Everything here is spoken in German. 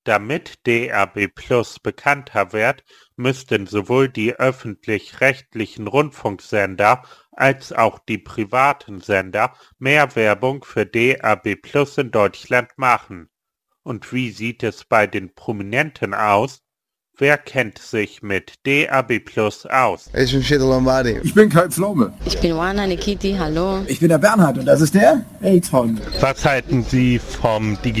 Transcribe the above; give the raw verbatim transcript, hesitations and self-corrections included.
Damit D A B Plus bekannter wird, müssten sowohl die öffentlich-rechtlichen Rundfunksender als auch die privaten Sender mehr Werbung für D A B Plus in Deutschland machen. Und wie sieht es bei den Prominenten aus? Wer kennt sich mit D A B Plus aus? Ich bin Fedor Lombardi. Ich bin Kai Pflaume. Ich bin Wana Nikiti, hallo. Ich bin der Bernhard und das ist der Elton. Was halten Sie vom Digitalisierungsprozess